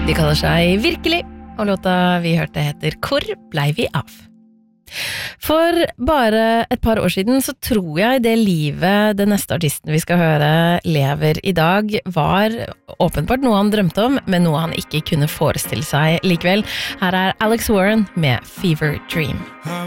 De kaller seg Virkelig, og låta vi hørte heter Hvor blei vi av? For bare et par år siden så tror jeg det livet den neste artisten vi skal høre lever I dag var åpenbart noe han drømte om, men noe han ikke kunne forestille seg likevel. Her Alex Warren med Fever Dream.